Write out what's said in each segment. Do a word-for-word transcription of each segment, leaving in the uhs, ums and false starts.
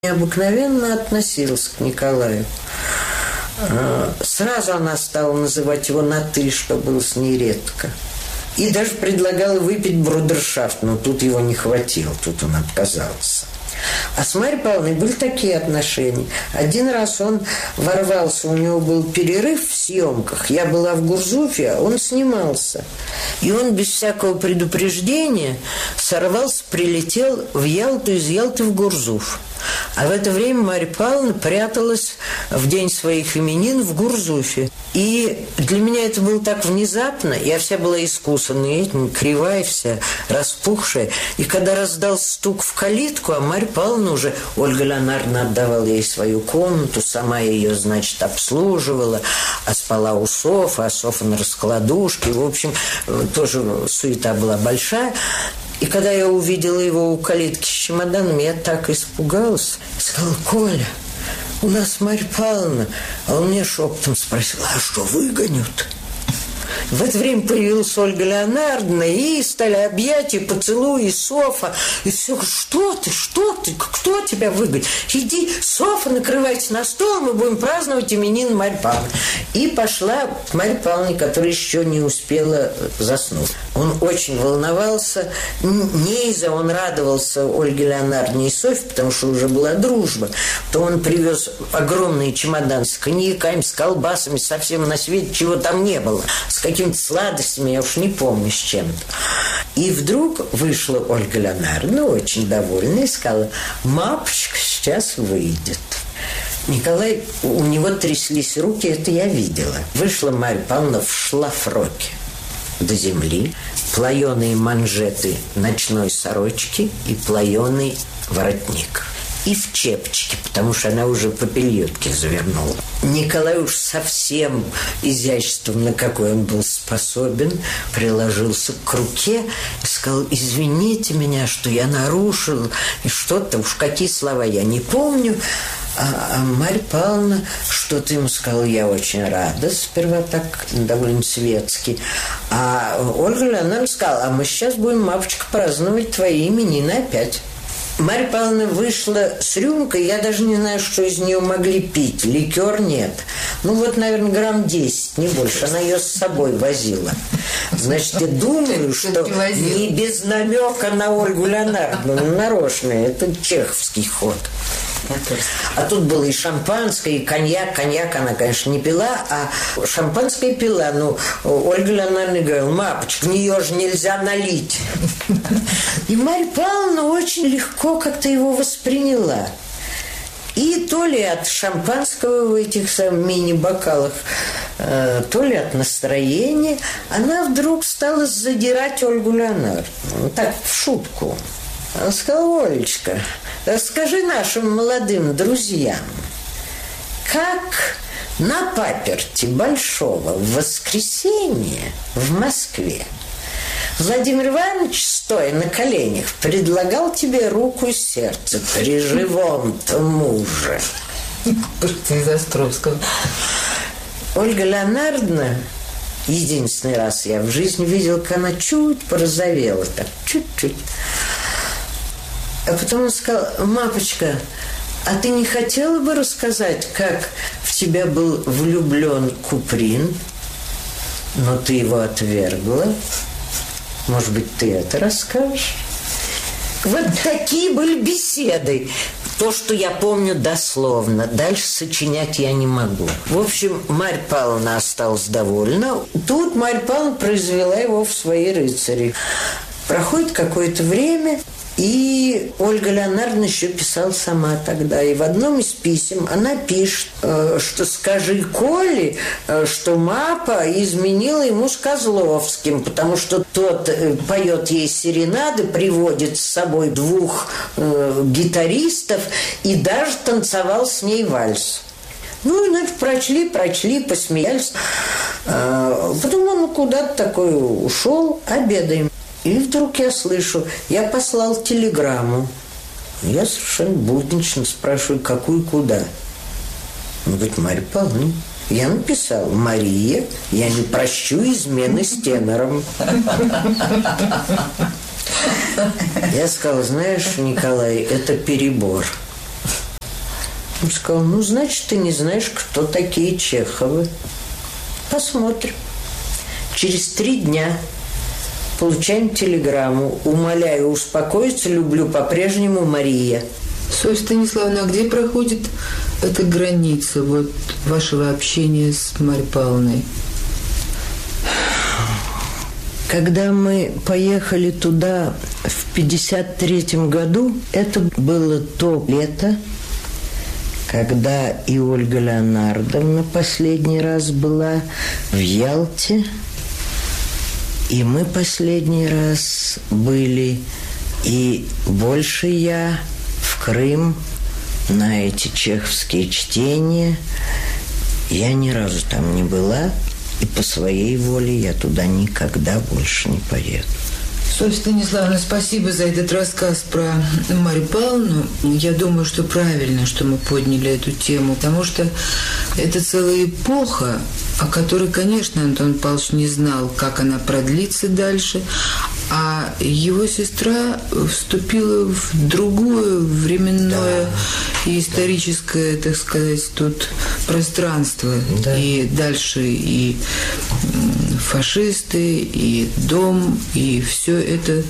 Необыкновенно относилась к Николаю. Сразу она стала называть его на «ты», что было с ней редко. И даже предлагала выпить брудершафт, но тут его не хватило, тут он отказался. А с Марьей Павловной были такие отношения. Один раз он ворвался, у него был перерыв в съемках. Я была в Гурзуфе, а он снимался. И он без всякого предупреждения сорвался, прилетел в Ялту, из Ялты в Гурзуф. А в это время Марья Павловна пряталась в день своих именин в Гурзуфе. И для меня это было так внезапно. Я вся была искусанная этим, кривая вся, распухшая. И когда раздался стук в калитку, а Марья Павловна уже, Ольга Леонардовна отдавала ей свою комнату, сама ее, значит, обслуживала, а спала у Софы, а Софа на раскладушке. В общем, тоже суета была большая. И когда я увидела его у калитки с чемоданом, я так испугалась. Сказала: «Коля, у нас Марья Павловна». А он мне шепотом спросил: «А что, выгонят?» В это время появилась Ольга Леонардовна, и стали объятия, поцелуи, Софа. И все: «Что ты, что ты, кто тебя выгонит? Иди, Софа, накрывайте на стол, мы будем праздновать именины Марьи Павловны». И пошла к Марье Павловне, которая еще не успела заснуть. Он очень волновался. Не из-за, он радовался Ольге Леонардовне и Софе, потому что уже была дружба. То он привез огромный чемодан с коньяками, с колбасами, совсем на свете, чего там не было. С какими-то сладостями, я уж не помню, с чем-то. И вдруг вышла Ольга Леонардовна, очень довольная, и сказала: «Мапочка сейчас выйдет». Николай, у него тряслись руки, это я видела. Вышла Марья Павловна в шлафроке до земли, плаеные манжеты ночной сорочки и плаеный воротник. И в чепчике, потому что она уже попельотки завернула. Николай уж совсем изяществом, на какой он был способен, приложился к руке и сказал: «Извините меня, что я нарушил». И что-то, уж какие слова я не помню. А, а Марья Павловна что-то ему сказала: «Я очень рада». Сперва так довольно светски. А Ольга Леонардовна сказала: «А мы сейчас будем, мапочка, праздновать твои именины опять». Марья Павловна вышла с рюмкой, я даже не знаю, что из нее могли пить. Ликер нет. Ну вот, наверное, грамм десять, не больше. Она ее с собой возила. Значит, я думаю, что не без намека на Ольгу Леонардовну, нарочно. Это чеховский ход. А тут было и шампанское, и коньяк. Коньяк она, конечно, не пила, а шампанское пила. Ну, Ольга Леонардовна говорила: «Мапочка, в нее же нельзя налить». И Марья Павловна очень легко как-то его восприняла. И то ли от шампанского в этих самых мини-бокалах, э, то ли от настроения, она вдруг стала задирать Ольгу Леонардовну. Так, в шутку. Она сказала: «Олечка, расскажи нашим молодым друзьям, как на паперти Большого в воскресенье в Москве Владимир Иванович, стоя на коленях, предлагал тебе руку и сердце при живом-то муже». Из Островского. Ольга Леонардовна, единственный раз я в жизни видела, как она чуть порозовела, так чуть-чуть. А потом он сказал: «Мапочка, а ты не хотела бы рассказать, как в тебя был влюблен Куприн, но ты его отвергла? Может быть, ты это расскажешь?» Вот такие были беседы. То, что я помню дословно. Дальше сочинять я не могу. В общем, Марья Павловна осталась довольна. Тут Марья Павловна произвела его в свои рыцари. Проходит какое-то время, и Ольга Леонардовна еще писала сама тогда. И в одном из писем она пишет, что «скажи Коле, что Мапа изменила ему с Козловским, потому что тот поет ей серенады, приводит с собой двух э, гитаристов и даже танцевал с ней вальс». Ну, значит, прочли, прочли, посмеялись. Потом он куда-то такой ушел, обедаем. И вдруг я слышу: «Я послал телеграмму». Я совершенно буднично спрашиваю: «Какую, куда?» Он говорит: «Марья Павловна». Я написал: «Мария, я не прощу измены с тенором». Я сказал: «Знаешь, Николай, это перебор. Он сказал: ну, значит, ты не знаешь, кто такие Чеховы. Посмотрим. Через три дня получаем телеграмму: умоляю успокоиться, люблю по-прежнему, Мария. Софья Станиславовна, а где проходит эта граница вот вашего общения с Марьей Павловной? Когда мы поехали туда в пятьдесят третьем году, это было то лето, когда и Ольга Леонардовна последний раз была в Ялте, и мы последний раз были, и больше я в Крым на эти чеховские чтения. Я ни разу там не была, и по своей воле я туда никогда больше не поеду. Софья Станиславовна, спасибо за этот рассказ про Марью Павловну. Я думаю, что правильно, что мы подняли эту тему, потому что это целая эпоха, о которой, конечно, Антон Павлович не знал, как она продлится дальше, а его сестра вступила в другое временное, да, и историческое, да, так сказать, тут пространство. Да. И дальше и фашисты, и дом, и все это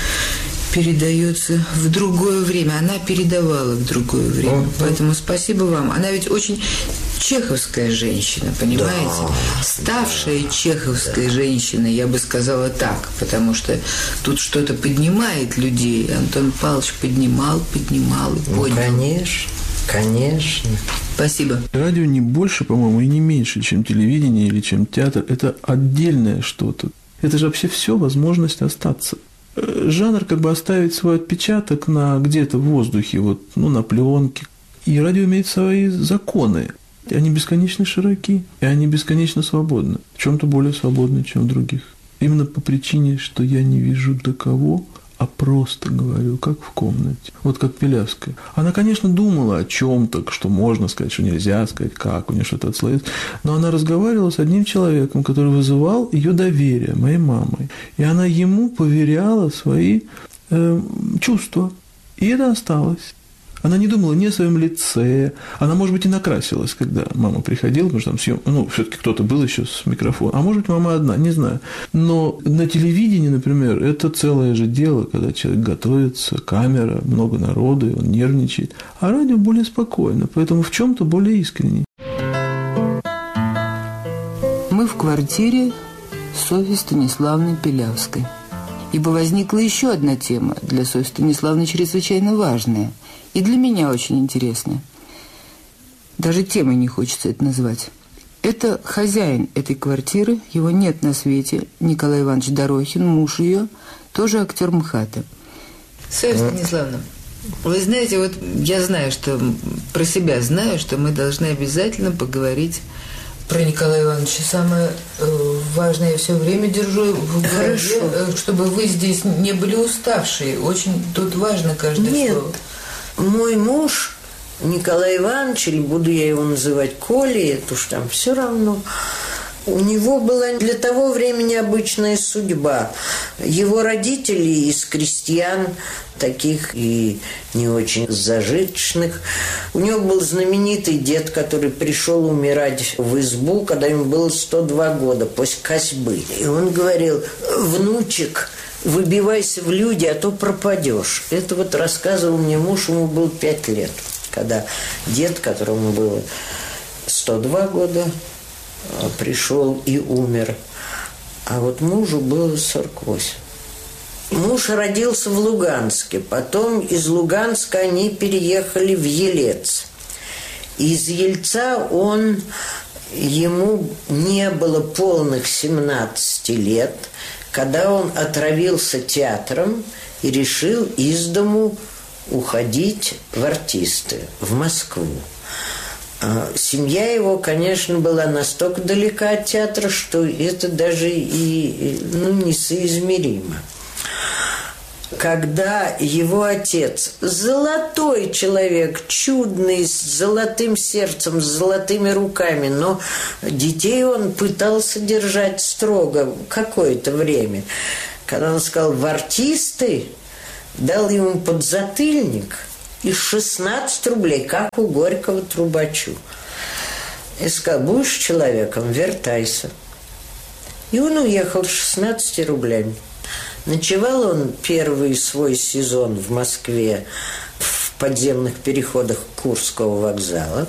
передается в другое время. Она передавала в другое время. Uh-huh. Поэтому спасибо вам. Она ведь очень чеховская женщина, понимаете? Да. Ставшая чеховской, да, женщиной, я бы сказала так, потому что тут что-то поднимает людей. Антон Павлович поднимал, поднимал и поднял. Ну, конечно, конечно. Спасибо. Радио не больше, по-моему, и не меньше, чем телевидение или чем театр. Это отдельное что-то. Это же вообще все возможность остаться. Жанр как бы оставить свой отпечаток на где-то в воздухе, вот, ну, на пленке. И радио имеет свои законы. И они бесконечно широки, и они бесконечно свободны. В чем-то более свободны, чем в других. Именно по причине, что я не вижу до кого, а просто говорю, как в комнате. Вот как Пилявская. Она, конечно, думала о чем-то, что можно сказать, что нельзя сказать, как у нее что-то отслоится. Но она разговаривала с одним человеком, который вызывал ее доверие, моей мамой. И она ему поверяла свои э, чувства. И это осталось. Она не думала ни о своем лице. Она, может быть, и накрасилась, когда мама приходила, потому что там съем... ну, все-таки кто-то был еще с микрофоном. А может быть, мама одна, не знаю. Но на телевидении, например, это целое же дело, когда человек готовится, камера, много народу, и он нервничает. А радио более спокойно, поэтому в чем-то более искренний. Мы в квартире Софьи Станиславны Пилявской. Ибо возникла еще одна тема, для Софьи Станиславны чрезвычайно важная. И для меня очень интересно. Даже темой не хочется это назвать. Это хозяин этой квартиры, его нет на свете, Николай Иванович Дорохин, муж ее, тоже актер МХАТа. Софья Станиславовна, вы знаете, вот я знаю, что про себя знаю, что мы должны обязательно поговорить про Николая Ивановича. Самое э, важное я все время держу в голове, э, чтобы вы здесь не были уставшие. Очень тут важно каждое Нет. слово. Мой муж, Николай Иванович, или буду я его называть Колей, это уж там все равно, у него была для того времени обычная судьба. Его родители из крестьян, таких и не очень зажиточных. У него был знаменитый дед, который пришел умирать в избу, когда ему было сто два года, после косьбы. И он говорил: внучек, выбивайся в люди, а то пропадешь. Это вот рассказывал мне муж, ему было пять лет, когда дед, которому было сто два года, пришел и умер. А вот мужу было сорок восемь. Муж родился в Луганске. Потом из Луганска они переехали в Елец. Из Ельца он, ему не было полных семнадцати лет, когда он отравился театром и решил из дому уходить в артисты, в Москву. Семья его, конечно, была настолько далека от театра, что это даже и, ну, несоизмеримо. Когда его отец, золотой человек, чудный, с золотым сердцем, с золотыми руками, но детей он пытался держать строго какое-то время. Когда он сказал «в артисты», дал ему подзатыльник И шестнадцать рублей, как у Горького трубачу. И сказал: будешь человеком, вертайся. И он уехал с шестнадцатью рублями. Ночевал он первый свой сезон в Москве в подземных переходах Курского вокзала.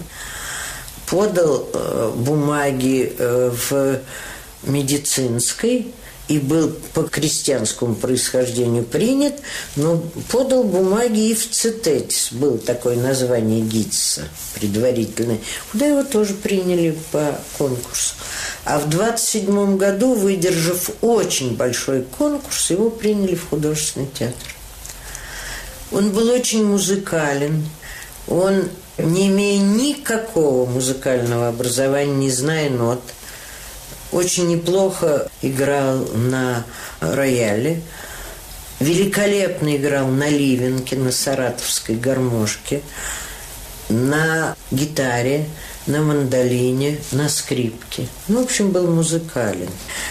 Подал э, бумаги э, в медицинской и был по крестьянскому происхождению принят, но подал бумаги и в ЦИТЭТИС, было такое название ГИТИСа предварительное, куда его тоже приняли по конкурсу. А в двадцать седьмом году, выдержав очень большой конкурс, его приняли в художественный театр. Он был очень музыкален, он, не имея никакого музыкального образования, не зная нот, очень неплохо играл на рояле, великолепно играл на ливенке, на саратовской гармошке, на гитаре, на мандолине, на скрипке. Ну, в общем, был музыкален.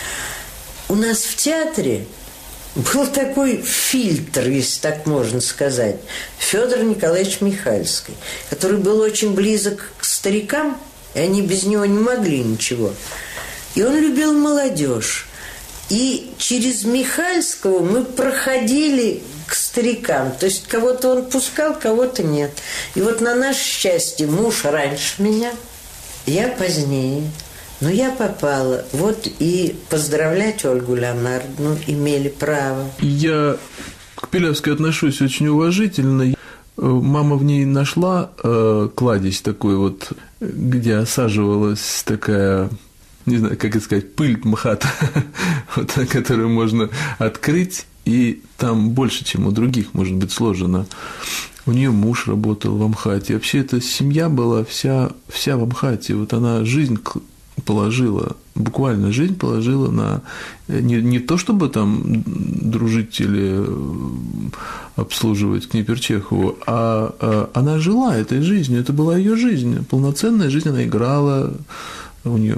У нас в театре был такой фильтр, если так можно сказать, Федор Николаевич Михальский, который был очень близок к старикам, и они без него не могли ничего. И он любил молодежь. И через Михальского мы проходили к старикам. То есть кого-то он пускал, кого-то нет. И вот на наше счастье муж раньше меня, я позднее. Но я попала. Вот и поздравлять Ольгу Леонардовну имели право. Я к Пилявской отношусь очень уважительно. Мама в ней нашла э, кладезь такой вот, где осаживалась такая... не знаю, как это сказать, пыль МХАТа, вот, которую можно открыть, и там больше, чем у других, может быть, сложено. У нее муж работал в МХАТе. Вообще эта семья была вся, вся в МХАТе. Вот она жизнь положила, буквально жизнь положила на... Не, не то, чтобы там дружить или обслуживать к Неперчехову, а, а она жила этой жизнью. Это была ее жизнь, полноценная жизнь. Она играла... У нее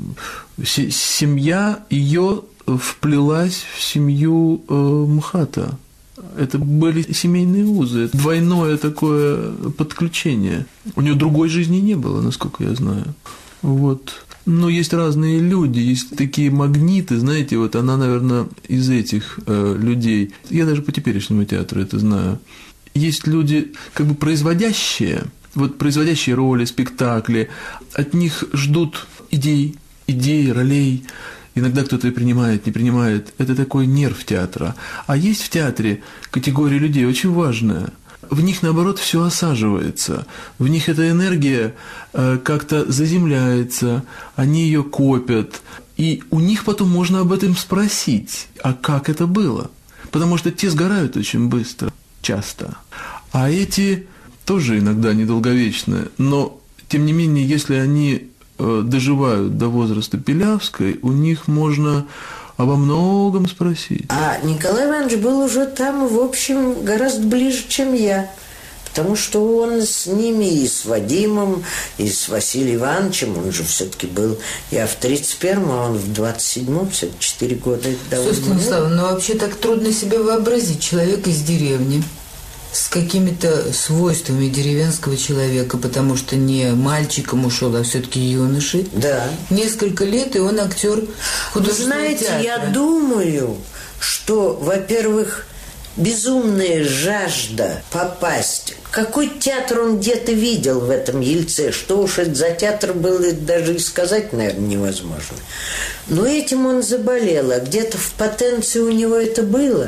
семья ее вплелась в семью МХАТа. Это были семейные узы, двойное такое подключение. У нее другой жизни не было, насколько я знаю. Вот. Но есть разные люди, есть такие магниты, знаете, вот она, наверное, из этих э, людей. Я даже по теперешнему театру это знаю. Есть люди, как бы производящие, вот производящие роли, спектакли, от них ждут идей, идей, ролей. Иногда кто-то и принимает, не принимает. Это такой нерв театра. А есть в театре категория людей очень важная. В них, наоборот, все осаживается. В них эта энергия как-то заземляется, они ее копят. И у них потом можно об этом спросить, а как это было? Потому что те сгорают очень быстро, часто. А эти тоже иногда недолговечны. Но, тем не менее, если они доживают до возраста Пилявской, у них можно обо многом спросить. А Николай Иванович был уже там, в общем, гораздо ближе, чем я. Потому что он с ними и с Вадимом, и с Василием Ивановичем, он же все-таки был, я в тридцать первом, а он в двадцать седьмом, все-таки четыре года. Станислав, ну вообще так трудно себе вообразить человека из деревни с какими-то свойствами деревенского человека, потому что не мальчиком ушел, а все-таки юношей. Да. Несколько лет, и он актер художественного Знаете, театра. я думаю, что, во-первых, безумная жажда попасть. Какой театр он где-то видел в этом Ельце? Что уж это за театр было, даже и сказать, наверное, невозможно. Но этим он заболел, а где-то в потенции у него это было.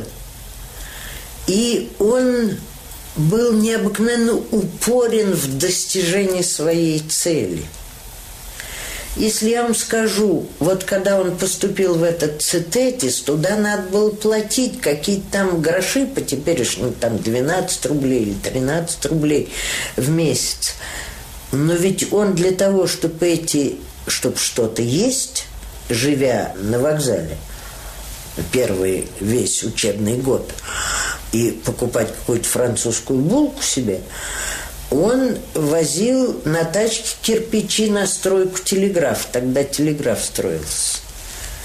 И он был необыкновенно упорен в достижении своей цели. Если я вам скажу, вот когда он поступил в этот ЦИТЭТИС, туда надо было платить какие-то там гроши по теперешнему, там двенадцать рублей или тринадцать рублей в месяц. Но ведь он для того, чтобы эти, чтобы что-то есть, живя на вокзале, первый весь учебный год, и покупать какую-то французскую булку себе, он возил на тачке кирпичи на стройку телеграф. Тогда телеграф строился.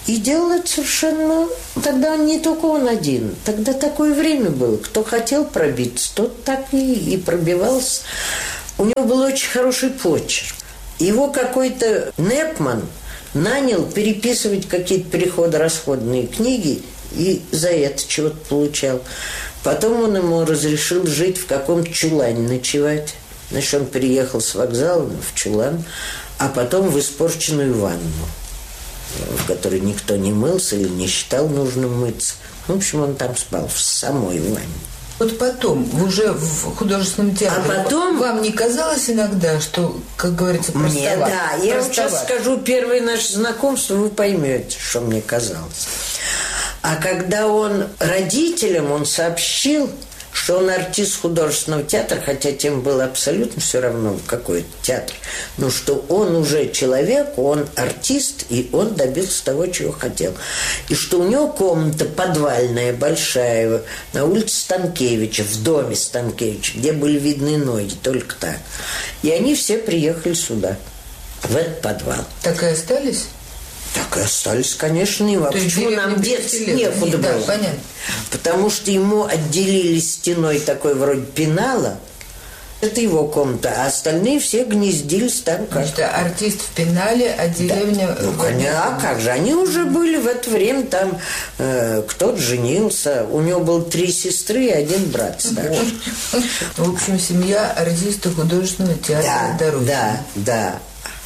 И делал это совершенно... Тогда не только он один. Тогда такое время было. Кто хотел пробиться, тот так и, и пробивался. У него был очень хороший почерк. Его какой-то Непман нанял переписывать какие-то переходо-расходные книги и за это чего-то получал. Потом он ему разрешил жить в каком-то чулане, ночевать. Значит, он переехал с вокзала в чулан, а потом в испорченную ванну, в которой никто не мылся или не считал нужным мыться. В общем, он там спал в самой ванне. Вот потом, уже в художественном театре, а потом... вам не казалось иногда, что, как говорится, простоват? Мне, да. Я вам сейчас скажу первое наше знакомство, вы поймете, что мне казалось. А когда он родителям, он сообщил, что он артист художественного театра, хотя тем было абсолютно все равно, какой это театр, но что он уже человек, он артист, и он добился того, чего хотел. И что у него комната подвальная, большая, на улице Станкевича, в доме Станкевича, где были видны ноги, только так. И они все приехали сюда, в этот подвал. Так и остались? Так и остались, конечно, и а почему нам деться некуда да, было? Понятно. Потому что ему отделили стеной такой вроде пенала. Это его комната, а остальные все гнездились там как... Значит, артист в пенале, а деревня... Да. Ну, конечно, а как же? Они уже были в это время там... Э, кто-то женился. У него было три сестры и один брат старший. В общем, семья артиста художественного театра Дорофеева. Да, да.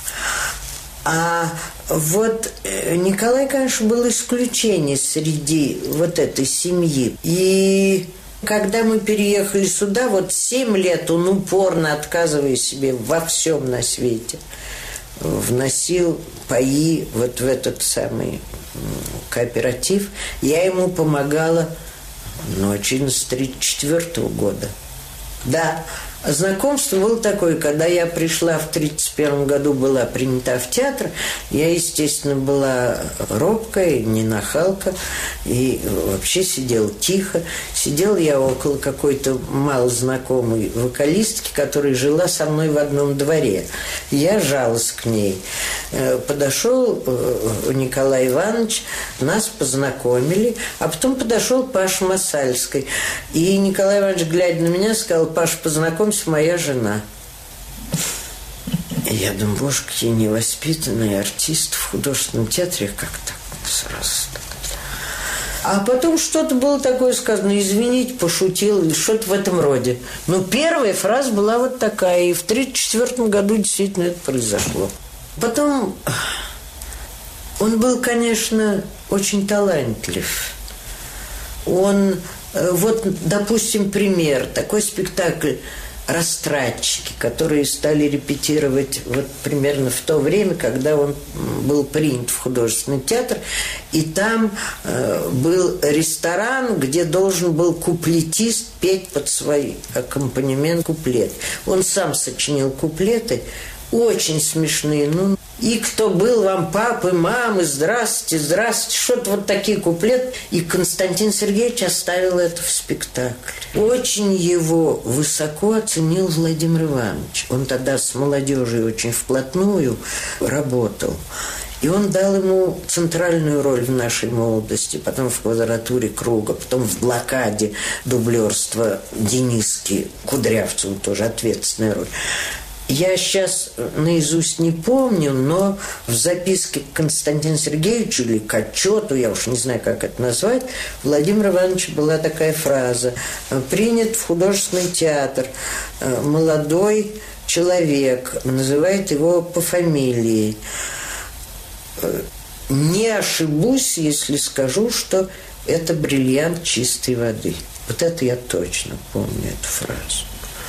А вот Николай, конечно, был исключение среди вот этой семьи. И когда мы переехали сюда, вот семь лет он упорно, отказывая себе во всем на свете, вносил паи вот в этот самый кооператив. Я ему помогала, ну, одиннадцать тридцать четвёртого года. Да. Знакомство было такое, когда я пришла в тридцать первом году, была принята в театр, я, естественно, была робкая, не нахалка, и вообще сидела тихо. Сидела я около какой-то малознакомой вокалистки, которая жила со мной в одном дворе. Я жалась к ней. Подошел Николай Иванович, нас познакомили, а потом подошел Паша Масальский. И Николай Иванович, глядя на меня, сказал: Паша, познакомься, моя жена. И я думаю, боже, какие невоспитанные артисты в художественном театре, как так сразу. А потом что-то было такое сказано: извините, пошутил, или что-то в этом роде. Но первая фраза была вот такая, и в тридцать четвёртом году действительно это произошло. Потом он был, конечно, очень талантлив. Он, вот, допустим, пример, такой спектакль «Растратчики», которые стали репетировать вот примерно в то время, когда он был принят в художественный театр. И там э, был ресторан, где должен был куплетист петь под свой аккомпанемент куплет. Он сам сочинил куплеты, очень смешные. Ну, и кто был вам папы, мамы, здравствуйте, здравствуйте, что-то вот такие куплеты. И Константин Сергеевич оставил это в спектакле. Очень его высоко оценил Владимир Иванович. Он тогда с молодежью очень вплотную работал. И он дал ему центральную роль в нашей молодости, потом в «Квадратуре круга», потом в «Блокаде» дублерства Дениски Кудрявцеву, тоже ответственная роль. Я сейчас наизусть не помню, но в записке к Константину Сергеевичу или к отчету, я уж не знаю, как это назвать, Владимира Ивановича была такая фраза: принят в художественный театр молодой человек, называет его по фамилии. Не ошибусь, если скажу, что это бриллиант чистой воды. Вот это я точно помню, эту фразу.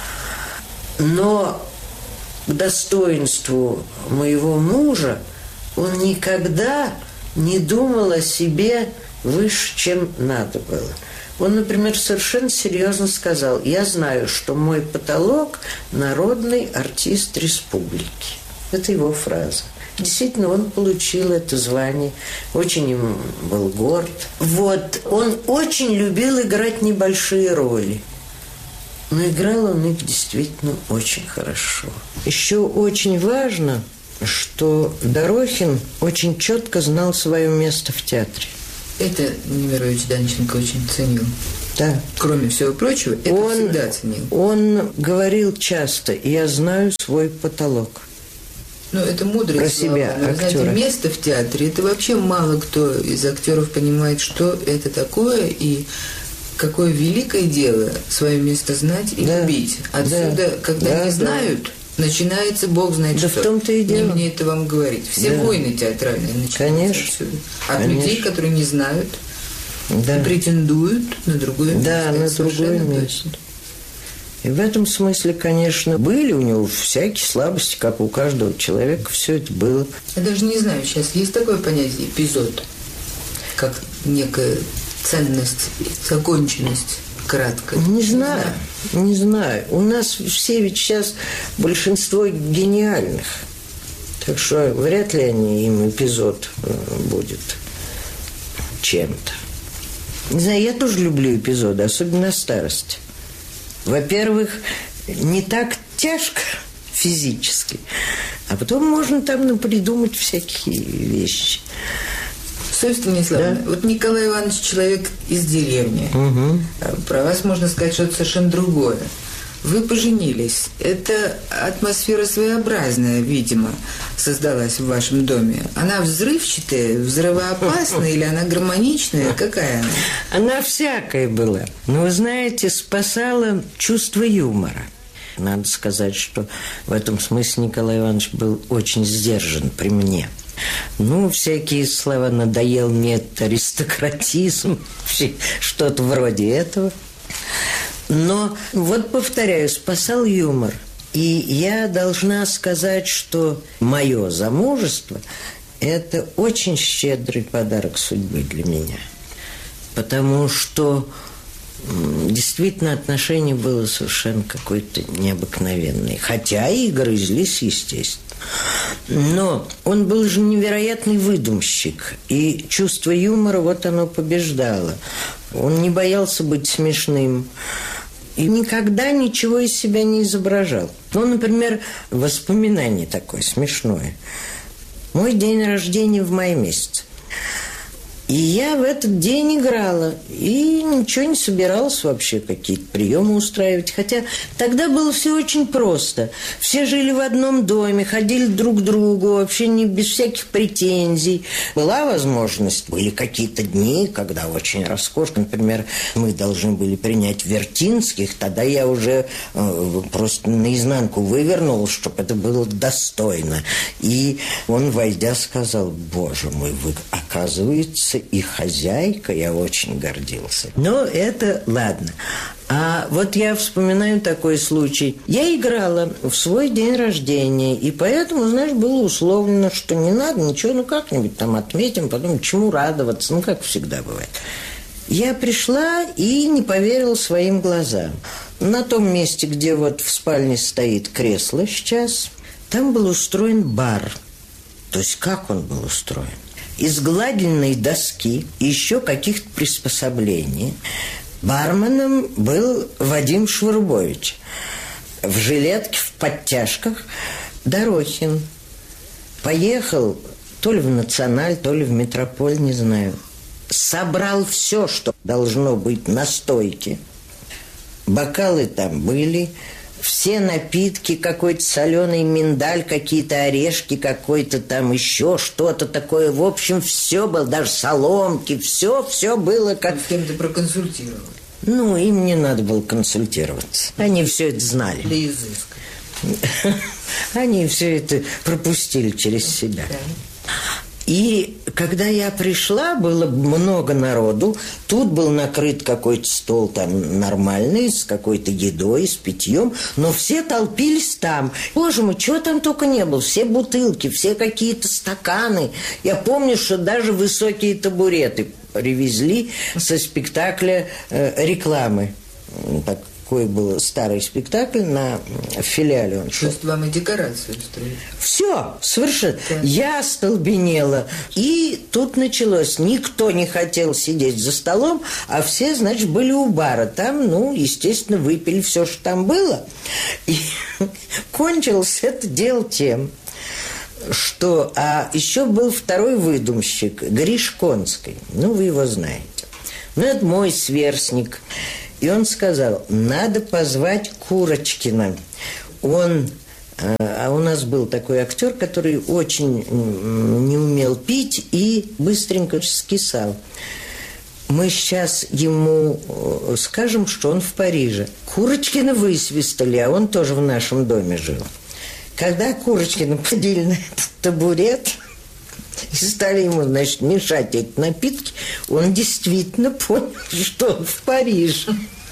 Но к достоинству моего мужа он никогда не думал о себе выше, чем надо было. Он, например, совершенно серьезно сказал: я знаю, что мой потолок – народный артист республики. Это его фраза. Действительно, он получил это звание, очень им был горд. Вот, он очень любил играть небольшие роли. Но играл он их действительно очень хорошо. Еще очень важно, что Дорохин очень четко знал свое место в театре. Это Немирович Данченко очень ценил. Да. Кроме всего прочего, это он, всегда ценил. Он говорил часто: «Я знаю свой потолок». Ну, это мудрые про слова. себя, Но, актера. Знаете, место в театре, это вообще мало кто из актеров понимает, что это такое и какое великое дело свое место знать и да. любить. Отсюда, да. когда да, не да. знают, начинается бог знает да что. В том-то и дело. Не мне это вам говорить. Все да. войны театральные начинаются Конечно. отсюда. От Конечно. людей, которые не знают, да. и претендуют на другое да, место. на другое место. И в этом смысле, конечно, были у него всякие слабости, как у каждого человека, все это было. Я даже не знаю, сейчас есть такое понятие эпизод, как некая ценность, законченность краткая. Не, не знаю, знаю, не знаю. У нас все ведь сейчас большинство гениальных, так что вряд ли они, им эпизод будет чем-то. Не знаю, я тоже люблю эпизоды, особенно на старости. Во-первых, не так тяжко физически, а потом можно там ну, придумать всякие вещи. Совесть Станиславовна, да? Вот Николай Иванович человек из деревни. Угу. Про вас можно сказать что-то совершенно другое. Вы поженились. Это атмосфера своеобразная, видимо, создалась в вашем доме. Она взрывчатая, взрывоопасная или она гармоничная? Какая она? Она всякая была. Но, вы знаете, спасала чувство юмора. Надо сказать, что в этом смысле Николай Иванович был очень сдержан при мне. Ну, всякие слова «надоел мне аристократизм», что-то вроде этого. Но, вот повторяю, спасал юмор. И я должна сказать, что мое замужество – это очень щедрый подарок судьбы для меня. Потому что действительно отношение было совершенно какое-то необыкновенное. Хотя и грызлись, естественно. Но он был же невероятный выдумщик. И чувство юмора, вот оно побеждало. Он не боялся быть смешным. И никогда ничего из себя не изображал. Ну, например, воспоминание такое смешное. Мой день рождения в мае месяце. И я в этот день играла. И ничего не собиралась вообще какие-то приемы устраивать. Хотя тогда было все очень просто. Все жили в одном доме, ходили друг к другу, вообще не без всяких претензий. Была возможность, были какие-то дни, когда очень роскошно. Например, мы должны были принять Вертинских. Тогда я уже э, просто наизнанку вывернул, чтобы это было достойно. И он, войдя, сказал: «Боже мой, вы, оказывается, и хозяйка». Я очень гордился. Но это ладно. А вот я вспоминаю такой случай. Я играла в свой день рождения, и поэтому, знаешь, было условлено, что не надо ничего, ну как-нибудь там отметим, потом чему радоваться, ну как всегда бывает. Я пришла и не поверила своим глазам. На том месте, где вот в спальне стоит кресло сейчас, там был устроен бар. То есть как он был устроен? Из гладильной доски и еще каких-то приспособлений. Барменом был Вадим Шварбович. В жилетке, в подтяжках Дорохин. Поехал то ли в Националь, то ли в Метрополь, не знаю. Собрал все, что должно быть на стойке. Бокалы там были. Все напитки, какой-то соленый миндаль, какие-то орешки, какой-то там еще что-то такое. В общем, все было, даже соломки, все, все было как... С кем ты проконсультировал? Ну, им не надо было консультироваться. Они все это знали. Для изыска. Они все это пропустили через себя. И когда я пришла, было много народу. Тут был накрыт какой-то стол там нормальный, с какой-то едой, с питьем. Но все толпились там. Боже мой, чего там только не было. Все бутылки, все какие-то стаканы. Я помню, что даже высокие табуреты привезли со спектакля э, рекламы. Такой был старый спектакль на филиале. Он шел. То есть вам и декорацию устроили? Все, совершенно. Да. Я остолбенела. И тут началось. Никто не хотел сидеть за столом, а все, значит, были у бара. Там, ну, естественно, выпили все, что там было. И кончилось это дело тем, что... А еще был второй выдумщик, Гриш Конский. Ну, вы его знаете. Ну, это мой сверстник. И он сказал, надо позвать Курочкина. Он... А у нас был такой актер, который очень не умел пить и быстренько скисал. Мы сейчас ему скажем, что он в Париже. Курочкина высвистали, а он тоже в нашем доме жил. Когда Курочкина подели на этот табурет и стали ему, значит, мешать эти напитки, он действительно понял, что он в Париже.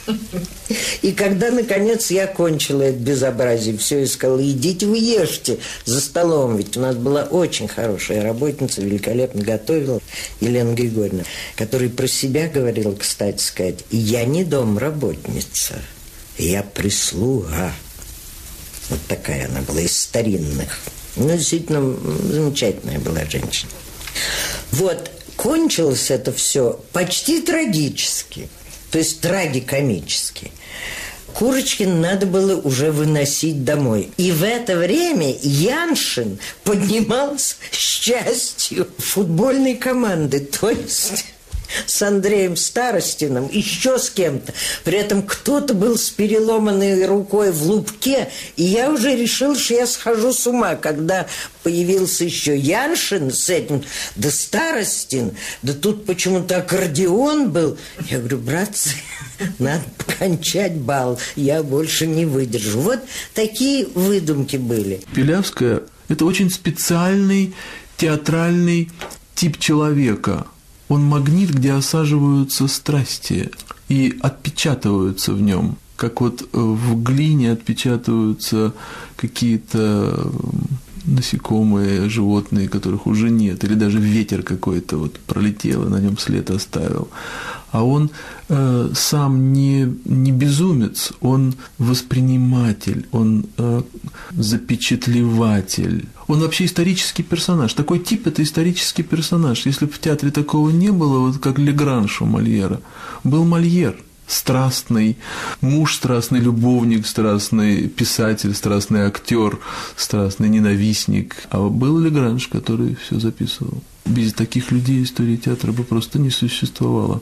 И когда, наконец, я кончила это безобразие, все, и сказала, идите вы ешьте за столом, ведь у нас была очень хорошая работница, великолепно готовила, Елена Григорьевна, которая про себя говорила, кстати сказать, я не домработница, я прислуга. Вот такая она была, из старинных. Ну, действительно, замечательная была женщина. Вот, кончилось это все почти трагически. То есть трагикомически. Курочкин надо было уже выносить домой. И в это время Яншин поднимался с частью футбольной команды. То есть с Андреем Старостиным, еще с кем-то. При этом кто-то был с переломанной рукой в лупке. И я уже решил, что я схожу с ума, когда появился еще Яншин с этим, да Старостин, да тут почему-то аккордеон был. Я говорю, братцы, надо кончать бал, я больше не выдержу. Вот такие выдумки были. Пилявская – это очень специальный театральный тип человека. Он магнит, где осаживаются страсти и отпечатываются в нем, как вот в глине отпечатываются какие-то насекомые, животные, которых уже нет, или даже ветер какой-то вот пролетел и на нем след оставил. А он э, сам не, не безумец, он восприниматель, он э, запечатлеватель. Он вообще исторический персонаж. Такой тип – это исторический персонаж. Если бы в театре такого не было, вот как Легранж у Мольера, был Мольер. Страстный муж, страстный любовник, страстный писатель, страстный актер, страстный ненавистник. А был Легранж, который все записывал. Без таких людей истории театра бы просто не существовало.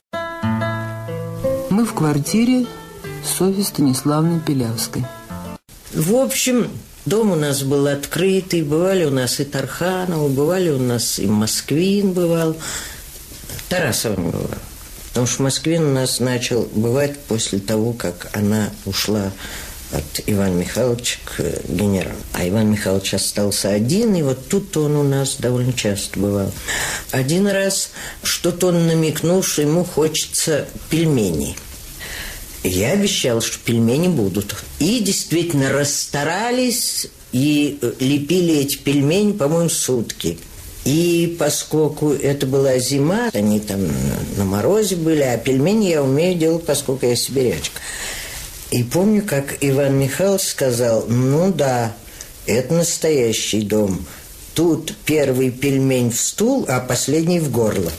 Мы в квартире Софьи Станиславны Пилявской. В общем, дом у нас был открытый, бывали у нас и Тарханов, бывали у нас и Москвин бывал, Тарасов не бывал. Потому что Москвин у нас начал бывать после того, как она ушла от Ивана Михайловича к генералу. А Иван Михайлович остался один, и вот тут-то он у нас довольно часто бывал. Один раз что-то он намекнул, что ему хочется пельменей. Я обещал, что пельмени будут. И действительно расстарались и лепили эти пельмени, по-моему, сутки. И поскольку это была зима, они там на морозе были, а пельмени я умею делать, поскольку я сибирячка. И помню, как Иван Михайлович сказал, ну да, это настоящий дом. Тут первый пельмень в стул, а последний в горло.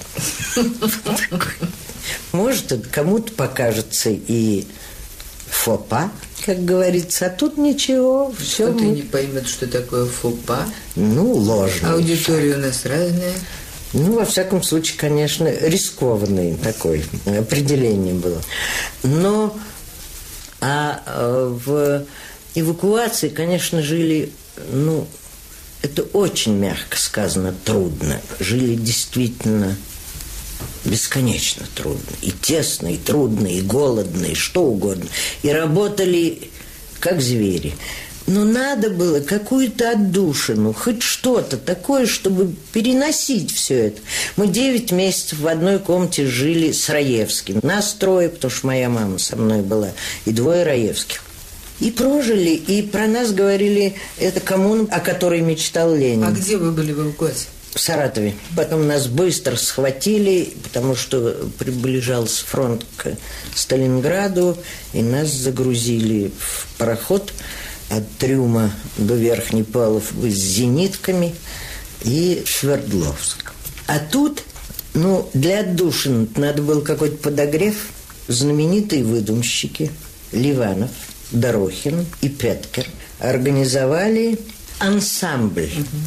Может, это кому-то покажется и фопа, как говорится, а тут ничего. Кто-то мы... не поймет, что такое фопа. Ну, ложно. Аудитория у нас разная. Ну, во всяком случае, конечно, рискованное такое определение было. Но а в эвакуации, конечно, жили, ну, это очень мягко сказано, трудно. Жили действительно бесконечно трудно. И тесно, и трудно, и голодно, и что угодно. И работали как звери. Но надо было какую-то отдушину, хоть что-то такое, чтобы переносить все это. Мы девять месяцев в одной комнате жили с Раевским. Нас трое, потому что моя мама со мной была, и двое Раевских. И прожили, и про нас говорили, это коммуна, о которой мечтал Ленин. А где вы были в эвакуации? В Саратове. Потом нас быстро схватили, потому что приближался фронт к Сталинграду, и нас загрузили в пароход от трюма до Верхней Палубы с зенитками и Свердловск. А тут, ну, для отдушин надо был какой-то подогрев. Знаменитые выдумщики Ливанов, Дорохин и Петкер организовали ансамбль.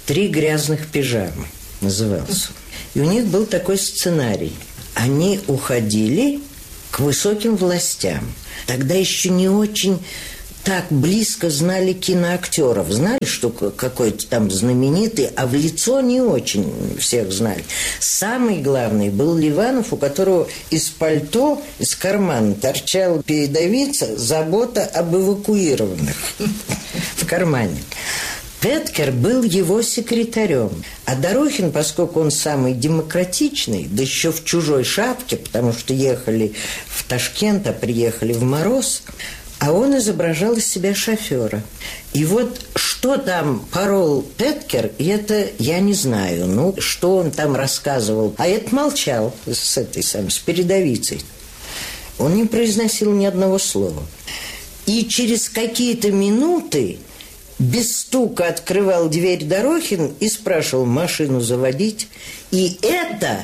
«Три грязных пижамы» назывался. И у них был такой сценарий. Они уходили к высоким властям. Тогда еще не очень так близко знали киноактеров. Знали, что какой-то там знаменитый, а в лицо не очень всех знали. Самый главный был Ливанов, у которого из пальто, из кармана торчала передовица «Забота об эвакуированных» в кармане. Петкер был его секретарем. А Дорохин, поскольку он самый демократичный, да еще в чужой шапке, потому что ехали в Ташкент, а приехали в мороз, а он изображал из себя шофера. И вот что там порол Петкер, это я не знаю. Ну, что он там рассказывал. А это молчал с этой самой, с передовицей. Он не произносил ни одного слова. И через какие-то минуты без стука открывал дверь Дорохин и спрашивал: машину заводить? И это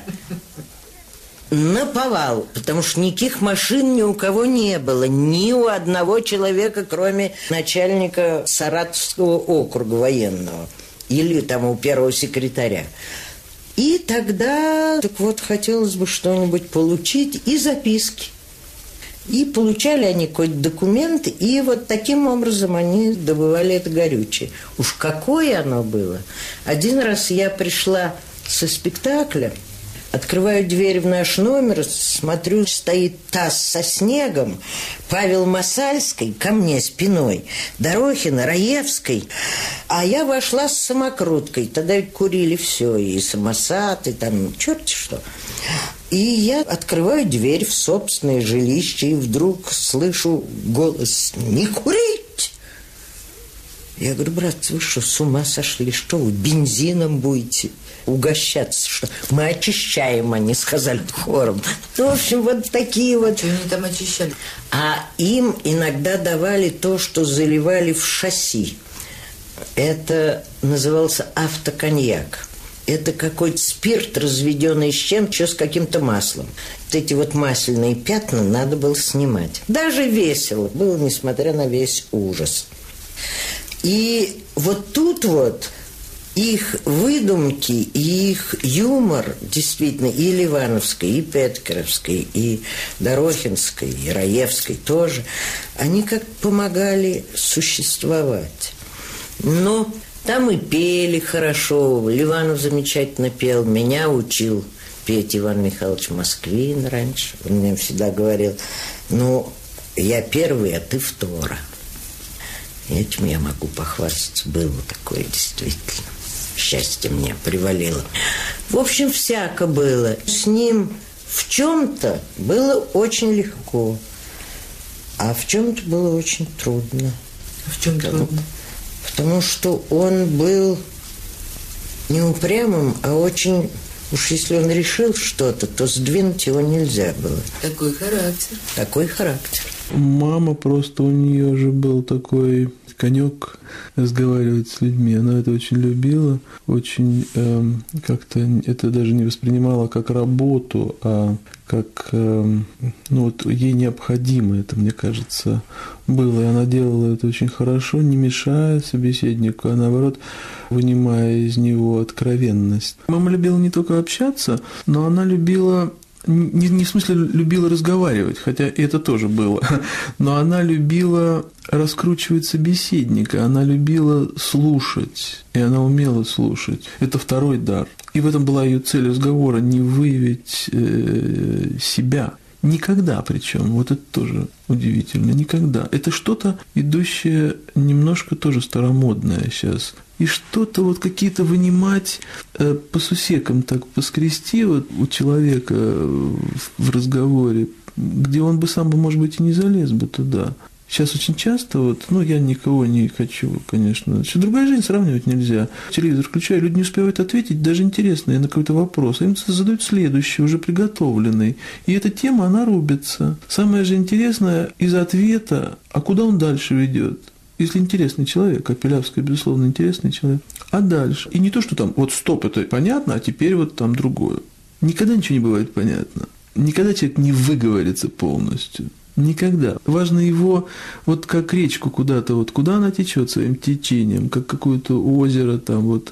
наповал, потому что никаких машин ни у кого не было, ни у одного человека, кроме начальника Саратовского округа военного или там у первого секретаря. И тогда, так вот, хотелось бы что-нибудь получить, и записки. И получали они какой-то документ, и вот таким образом они добывали это горючее. Уж какое оно было! Один раз я пришла со спектакля, открываю дверь в наш номер, смотрю, стоит таз со снегом, Павел Масальский ко мне спиной, Дорохина, Раевской, а я вошла с самокруткой. Тогда ведь курили все, и самосад, и там черти что. И я открываю дверь в собственное жилище, и вдруг слышу голос: «Не курить!» Я говорю: братцы, вы что, с ума сошли? Что вы бензином будете угощаться? Что? Мы очищаем, они сказали хором. Ну, в общем, вот такие вот. Что они там очищали? А им иногда давали то, что заливали в шасси. Это назывался автоконьяк. Это какой-то спирт, разведенный с чем-то, еще с каким-то маслом. Вот эти вот масляные пятна надо было снимать. Даже весело было, несмотря на весь ужас. И вот тут вот их выдумки, и их юмор, действительно, и Ливановской, и Петкеровской, и Дорохинской, и Раевской тоже, они как помогали существовать. Но там и пели хорошо. Ливанов замечательно пел. Меня учил петь Иван Михайлович Москвин раньше. Он мне всегда говорил: ну, я первый, а ты втора. Этим я могу похвастаться. Было такое действительно. Счастье мне привалило. В общем, всяко было. С ним в чем-то было очень легко, а в чем-то было очень трудно. А в чем трудно? Потому что он был не упрямым, а очень... Уж если он решил что-то, то сдвинуть его нельзя было. Такой характер. Такой характер. Мама просто, у нее же был такой конек разговаривать с людьми. Она это очень любила, очень э, как-то это даже не воспринимала как работу, а как, э, ну вот ей необходимо это, мне кажется, было. И она делала это очень хорошо, не мешая собеседнику, а наоборот вынимая из него откровенность. Мама любила не только общаться, но она любила... Не, не в смысле любила разговаривать, хотя это тоже было, но она любила раскручивать собеседника, она любила слушать, и она умела слушать. Это второй дар. И в этом была ее цель разговора, не выявить э, себя. Никогда причем, вот это тоже удивительно, никогда. Это что-то, идущее немножко тоже старомодное сейчас. И что-то вот какие-то вынимать э, по сусекам так поскрести вот у человека в, в разговоре, где он бы сам бы, может быть, и не залез бы туда. Сейчас очень часто, вот, ну, я никого не хочу, конечно, что другая жизнь сравнивать нельзя. Телевизор включаю, люди не успевают ответить, даже интересные на какой-то вопрос. Им задают следующий, уже приготовленный. И эта тема, она рубится. Самое же интересное из ответа, а куда он дальше ведет? Если интересный человек, а Пилявская, безусловно, интересный человек, а дальше? И не то, что там, вот стоп, это понятно, а теперь вот там другое. Никогда ничего не бывает понятно. Никогда человек не выговорится полностью. Никогда. Важно его, вот как речку куда-то, вот куда она течет своим течением, как какое-то озеро там, вот, как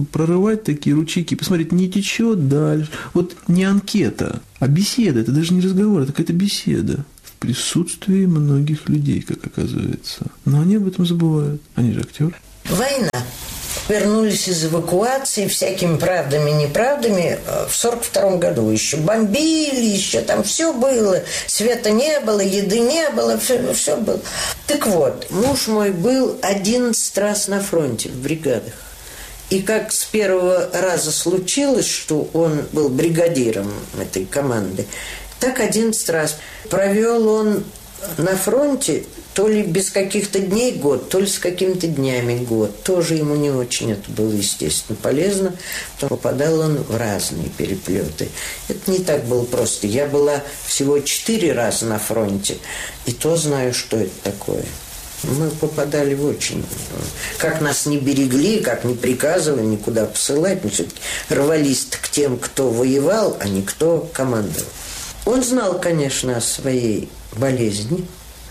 прорывать такие ручейки, посмотреть, не течет дальше. Вот не анкета, а беседа. Это даже не разговор, это какая-то беседа. В присутствии многих людей, как оказывается. Но они об этом забывают. Они же актеры. Война. Вернулись из эвакуации всякими правдами и неправдами в сорок втором году. Еще бомбили, еще там все было. Света не было, еды не было, все, все было. Так вот, муж мой был одиннадцать раз на фронте в бригадах. И как с первого раза случилось, что он был бригадиром этой команды, так одиннадцать раз. Провел он на фронте то ли без каких-то дней год, то ли с какими-то днями год. Тоже ему не очень это было, естественно, полезно. Потому попадал он в разные переплеты. Это не так было просто. Я была всего четыре раза на фронте, и то знаю, что это такое. Мы попадали в очень... Как нас не берегли, как не приказывали никуда посылать, мы все-таки рвались к тем, кто воевал, а не кто командовал. Он знал, конечно, о своей болезни.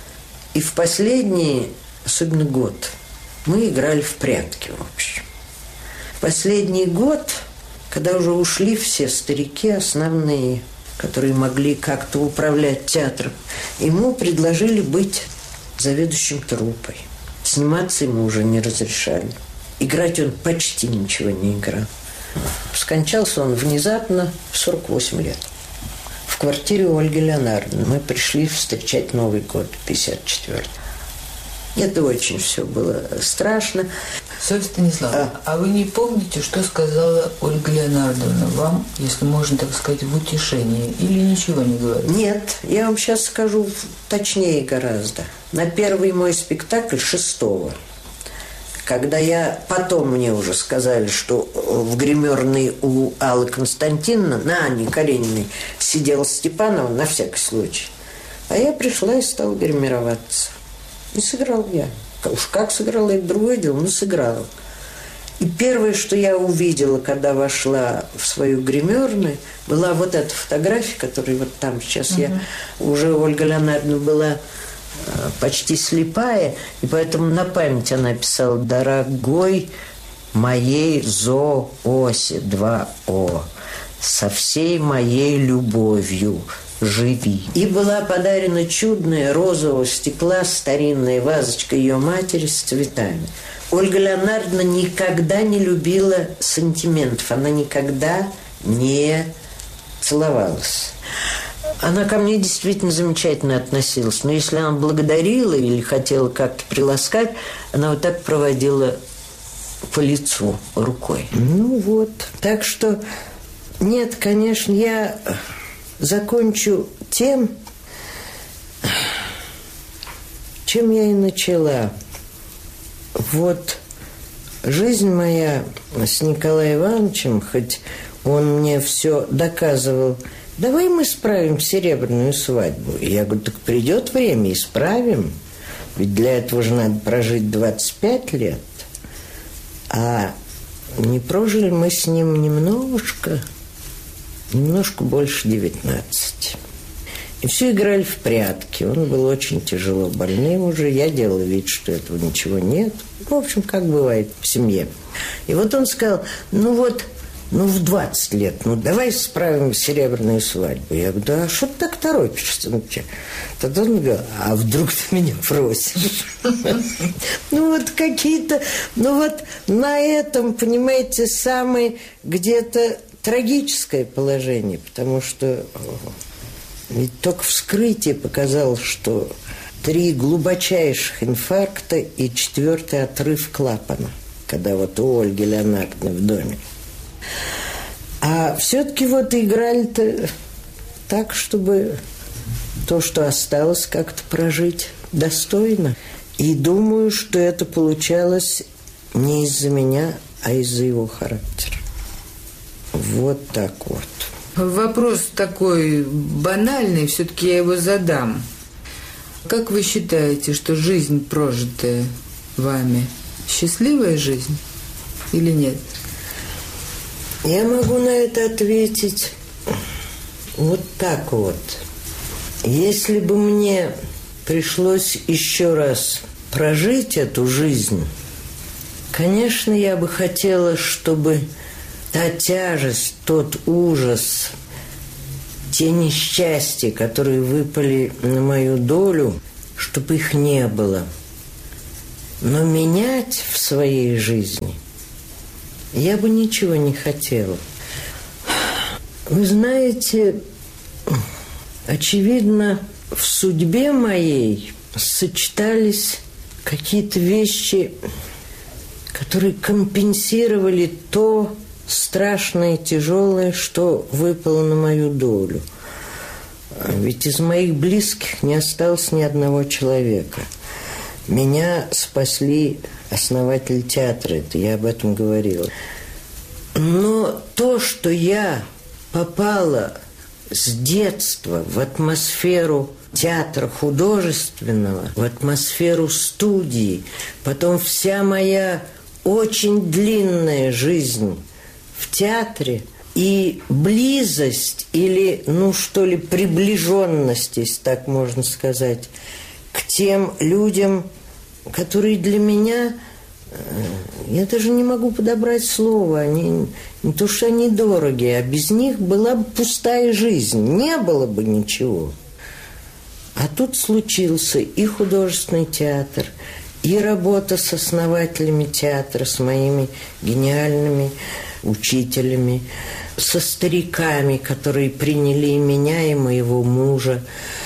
И в последний, особенно год, мы играли в прятки, в общем. В последний год, когда уже ушли все старики основные, которые могли как-то управлять театром, ему предложили быть заведующим труппой. Сниматься ему уже не разрешали. Играть он почти ничего не играл. Скончался он внезапно в сорок восемь лет. В квартире у Ольги Леонардовны. Мы пришли встречать Новый год, пятьдесят четвёртый. Это очень все было страшно. Софья Станиславовна, а. а вы не помните, что сказала Ольга Леонардовна вам, если можно так сказать, в утешении? Или ничего не говорит? Нет, я вам сейчас скажу точнее гораздо. На первый мой спектакль, шестого, когда я... Потом мне уже сказали, что в гримерной у Аллы Константиновны, на Анне Карениной, сидела Степанова, на всякий случай. А я пришла и стала гримироваться. И сыграл я. Уж как сыграла, это другое дело, но сыграла. И первое, что я увидела, когда вошла в свою гримерную, была вот эта фотография, которая вот там сейчас uh-huh. я... Уже Ольга Леонардовна была почти слепая, и поэтому на память она писала: «Дорогой моей Зоосе, два О, со всей моей любовью живи». И была подарена чудная розового стекла старинная вазочка ее матери с цветами. Ольга Леонардовна никогда не любила сантиментов, она никогда не целовалась. Она ко мне действительно замечательно относилась. Но если она благодарила или хотела как-то приласкать, она вот так проводила по лицу рукой. Ну вот. Так что, нет, конечно, я закончу тем, чем я и начала. Вот жизнь моя с Николаем Ивановичем, хоть он мне все доказывал: давай мы справим серебряную свадьбу. И я говорю: так придет время, исправим. Ведь для этого же надо прожить двадцать пять лет. А не прожили мы с ним немножко, немножко больше девятнадцати. И все играли в прятки. Он был очень тяжело больным уже. Я делала вид, что этого ничего нет. В общем, как бывает в семье. И вот он сказал: ну вот, ну, в двадцать лет, ну, давай справим серебряную свадьбу. Я говорю: да что ты так торопишься? Ну, тогда он говорит: а вдруг ты меня просишь? Ну, вот какие-то... Ну, вот на этом, понимаете, самое где-то трагическое положение, потому что ведь только вскрытие показало, что три глубочайших инфаркта и четвертый отрыв клапана, когда вот у Ольги Леонардовны в доме. А все-таки вот играли-то так, чтобы то, что осталось, как-то прожить достойно. И думаю, что это получалось не из-за меня, а из-за его характера. Вот так вот. Вопрос такой банальный, все-таки я его задам. Как вы считаете, что жизнь, прожитая вами, счастливая жизнь или нет? Я могу на это ответить вот так вот. Если бы мне пришлось еще раз прожить эту жизнь, Конечно, я бы хотела, чтобы та тяжесть, тот ужас, те несчастья, которые выпали на мою долю, чтобы их не было. Но менять в своей жизни я бы ничего не хотела. Вы знаете, очевидно, в судьбе моей сочетались какие-то вещи, которые компенсировали то страшное и тяжелое, что выпало на мою долю. Ведь из моих близких не осталось ни одного человека. Меня спасли основатель театра, это я об этом говорила. Но то, что я попала с детства в атмосферу театра художественного, в атмосферу студии, потом вся моя очень длинная жизнь в театре и близость или, ну что ли, приближенность, если так можно сказать, к тем людям, которые для меня, я даже не могу подобрать слово, они, не то что они дорогие, а без них была бы пустая жизнь, не было бы ничего. А тут случился и художественный театр, и работа с основателями театра, с моими гениальными учителями, со стариками, которые приняли и меня, и моего мужа.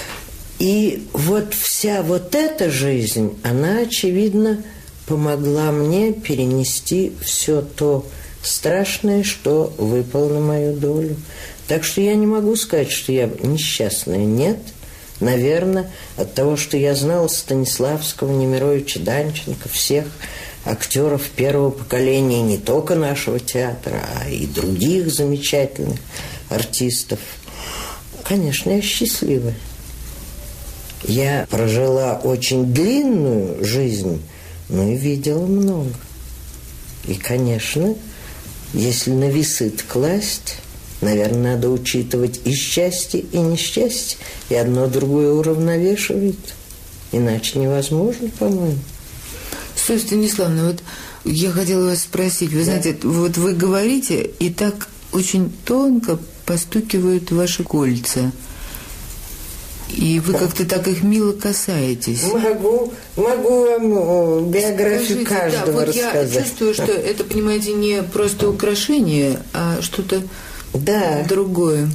И вот вся вот эта жизнь, она, очевидно, помогла мне перенести все то страшное, что выпало на мою долю. Так что я не могу сказать, что я несчастная. Нет. Наверное, от того, что я знала Станиславского, Немировича, Данченко, всех актеров первого поколения не только нашего театра, а и других замечательных артистов. Конечно, я счастливая. Я прожила очень длинную жизнь, но и видела много. И, конечно, если на весы класть, наверное, надо учитывать и счастье, и несчастье, и одно другое уравновешивает. Иначе невозможно, по-моему. Софья Станиславовна, вот я хотела вас спросить. Вы да. знаете, вот вы говорите, и так очень тонко постукивают ваши кольца. И вы как-то так их мило касаетесь. Могу, могу вам биографию Скажите, каждого да, вот рассказать. Я чувствую, что это, понимаете, не просто украшение, а что-то да. другое.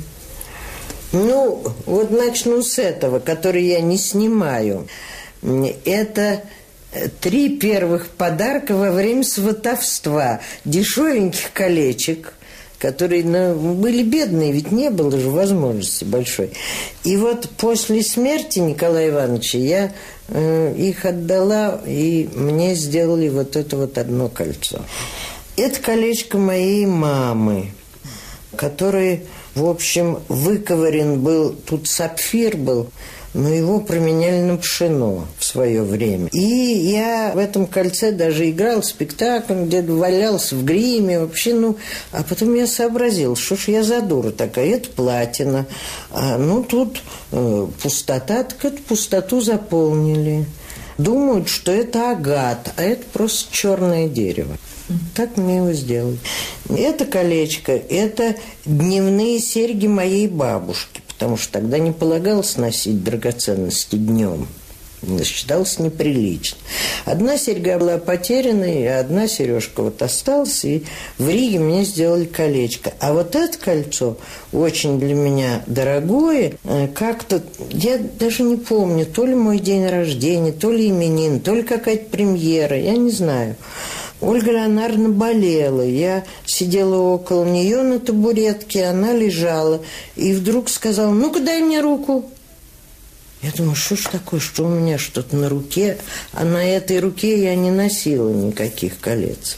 Ну, вот начну с этого, который я не снимаю. Это три первых подарка во время сватовства. Дешевеньких колечек, которые, ну, были бедные, ведь не было же возможности большой. И вот после смерти Николая Ивановича я э, их отдала, и мне сделали вот это вот одно кольцо. Это колечко моей мамы, который, в общем, выковырен был, тут сапфир был, но его променяли на пшено в свое время. И я в этом кольце даже играл в спектакль, где-то валялся в гриме, вообще, ну... А потом я сообразил, что ж я за дура такая, это платина. А, ну, тут э, пустота, так эту пустоту заполнили. Думают, что это агат, а это просто черное дерево. Так мне его сделали. Это колечко, это дневные серьги моей бабушки, потому что тогда не полагалось носить драгоценности днем. Считалось неприлично. Одна серьга была потерянной, а одна сережка вот осталась, и в Риге мне сделали колечко. А вот это кольцо очень для меня дорогое. Как-то, я даже не помню, то ли мой день рождения, то ли именин, то ли какая-то премьера, я не знаю. Ольга Леонардовна болела. Я сидела около нее на табуретке, она лежала. И вдруг сказала: ну-ка, дай мне руку. Я думаю, что ж такое, что у меня что-то на руке. А на этой руке я не носила никаких колец.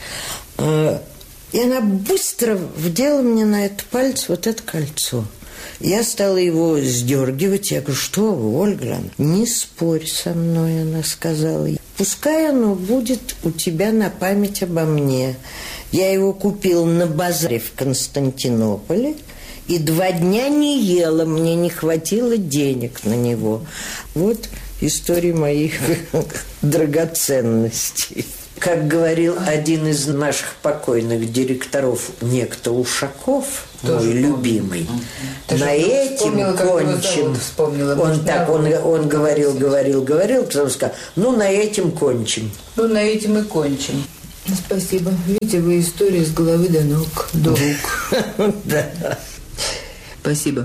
И она быстро вдела мне на этот палец вот это кольцо. Я стала его сдергивать. Я говорю: что вы, Ольга Леонардовна, не спорь со мной, она сказала. Пускай оно будет у тебя на память обо мне. Я его купила на базаре в Константинополе и два дня не ела, мне не хватило денег на него. Вот история моих драгоценностей. Как говорил один из наших покойных директоров, некто Ушаков, тоже мой любимый, Ты на этим вспомнила, кончим. Вспомнила, он так, он, он говорил, говорил, говорил, потом сказал, ну, на этим кончим. Ну, на этим и кончим. Спасибо. Видите, вы история с головы до ног, до рук. Да. Спасибо.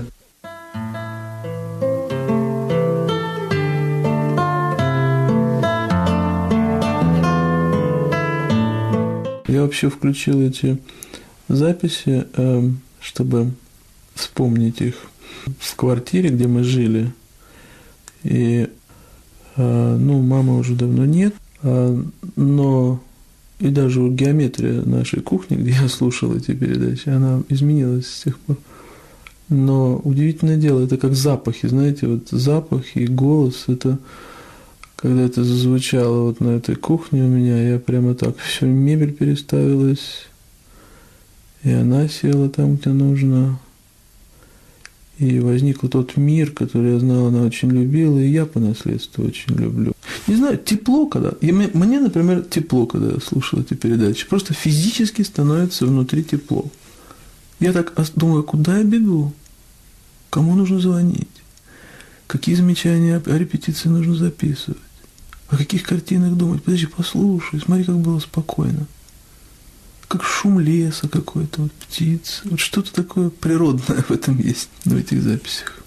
Я вообще включил эти записи, чтобы вспомнить их в квартире, где мы жили. И, ну, мамы уже давно нет, но и даже вот геометрия нашей кухни, где я слушал эти передачи, она изменилась с тех пор. Но удивительное дело, это как запахи, знаете, вот запах и голос, это... Когда это зазвучало вот на этой кухне у меня, я прямо так, все, мебель переставилась, и она села там, где нужно. И возник вот тот мир, который я знал, она очень любила, и я по наследству очень люблю. Не знаю, тепло когда... И мне, например, тепло, когда я слушал эти передачи. Просто физически становится внутри тепло. Я так думаю, куда я бегу? Кому нужно звонить? Какие замечания о репетиции нужно записывать? О каких картинах думать? Подожди, послушай, смотри, как было спокойно. Как шум леса какой-то, вот птиц. Вот что-то такое природное в этом есть, в этих записях.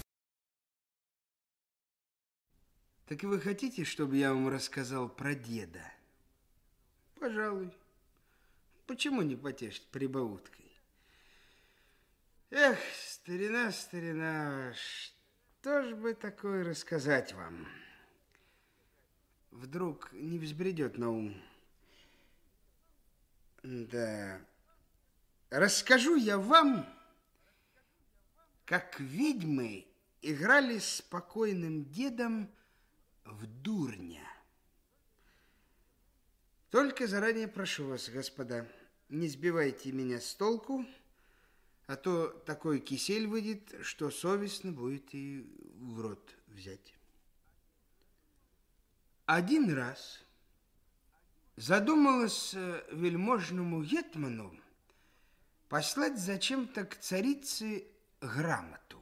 Так вы хотите, чтобы я вам рассказал про деда? Пожалуй. Почему не потешить прибауткой? Эх, старина, старина, что ж бы такое рассказать вам? Вдруг не взбредет на ум. Да. Расскажу я вам, как ведьмы играли с покойным дедом в дурня. Только заранее прошу вас, господа, не сбивайте меня с толку, а то такой кисель выйдет, что совестно будет и в рот взять. Один раз задумалось вельможному гетману послать зачем-то к царице грамоту.